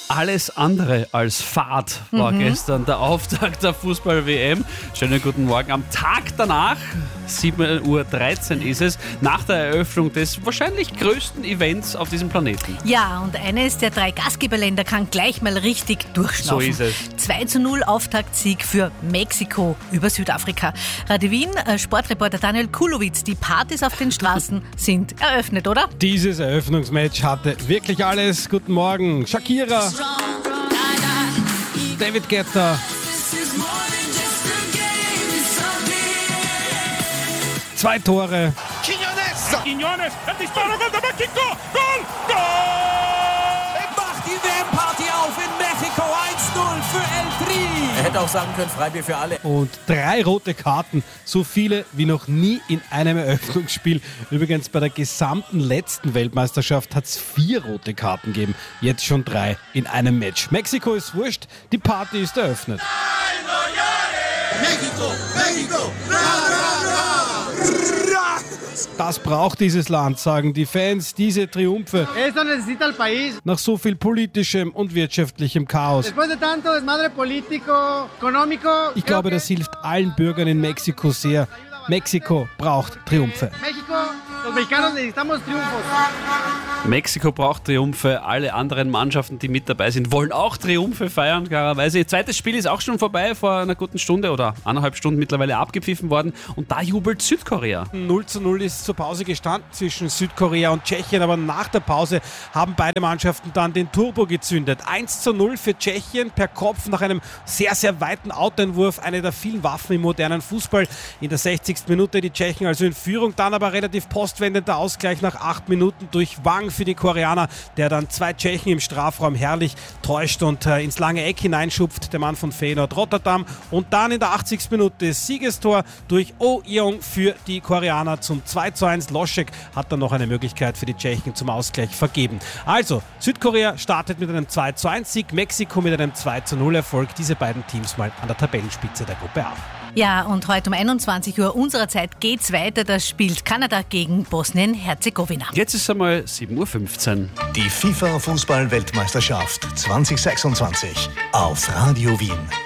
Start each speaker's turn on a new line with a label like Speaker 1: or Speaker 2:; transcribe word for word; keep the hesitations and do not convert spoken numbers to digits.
Speaker 1: Alles andere als Fahrt war mhm. gestern der Auftakt der Fußball-W M. Schönen guten Morgen. Am Tag danach, sieben Uhr dreizehn ist es, nach der Eröffnung des wahrscheinlich größten Events auf diesem Planeten.
Speaker 2: Ja, und eines der drei Gastgeberländer kann gleich mal richtig durchschnaufen.
Speaker 1: So ist es.
Speaker 2: zwei zu null Auftaktsieg für Mexiko über Südafrika. Radio Wien, äh, Sportreporter Daniel Kulowitz, die Partys auf den Straßen sind eröffnet, oder?
Speaker 3: Dieses Eröffnungsmatch hatte wirklich alles. Guten Morgen, Shakira, David Guetta, zwei Tore.
Speaker 4: Quiñones! Quiñones! El disparo, gol de México! Gol! Gol!
Speaker 5: Macht die W M-Party auf in Mexiko. eins null für El Tri.
Speaker 6: Er hätte auch sagen können, Freibier für alle.
Speaker 3: Und drei rote Karten, so viele wie noch nie in einem Eröffnungsspiel. Übrigens bei der gesamten letzten Weltmeisterschaft hat es vier rote Karten gegeben. Jetzt schon drei in einem Match. Mexiko ist wurscht, die Party ist eröffnet.
Speaker 7: Mexiko, Mexiko, ra, ra, ra.
Speaker 3: Das braucht dieses Land, sagen die Fans, diese Triumphe.
Speaker 8: Eso necesita el país.
Speaker 3: Nach so viel politischem und wirtschaftlichem Chaos.
Speaker 8: Después de tanto desmadre político, económico.
Speaker 3: Ich glaube, das hilft allen Bürgern in Mexiko sehr. Mexiko braucht Triumphe.
Speaker 8: Mexiko, los mexicanos necesitamos triunfos.
Speaker 1: Mexiko braucht Triumphe. Alle anderen Mannschaften, die mit dabei sind, wollen auch Triumphe feiern, klarerweise. Zweites Spiel ist auch schon vorbei, vor einer guten Stunde oder eineinhalb Stunden mittlerweile abgepfiffen worden. Und da jubelt Südkorea.
Speaker 3: null zu null ist zur Pause gestanden zwischen Südkorea und Tschechien, aber nach der Pause haben beide Mannschaften dann den Turbo gezündet. eins zu null für Tschechien per Kopf nach einem sehr, sehr weiten Outeinwurf. Eine der vielen Waffen im modernen Fußball. In der sechzigsten Minute die Tschechen also in Führung, dann aber relativ postwendender Ausgleich nach acht Minuten durch Wang für die Koreaner, der dann zwei Tschechen im Strafraum herrlich täuscht und äh, ins lange Eck hineinschupft, der Mann von Feyenoord Rotterdam. Und dann in der achtzigsten Minute Siegestor durch Oh Yeong für die Koreaner zum zwei zu eins. Loschek hat dann noch eine Möglichkeit für die Tschechen zum Ausgleich vergeben. Also, Südkorea startet mit einem zwei zu eins Sieg, Mexiko mit einem zwei zu null Erfolg. Diese beiden Teams mal an der Tabellenspitze der Gruppe A.
Speaker 2: Ja, und heute um einundzwanzig Uhr unserer Zeit geht's weiter. Da spielt Kanada gegen Bosnien-Herzegowina.
Speaker 1: Jetzt ist es einmal sieben Uhr fünfzehn.
Speaker 9: Die FIFA-Fußball-Weltmeisterschaft zwanzig sechsundzwanzig auf Radio Wien.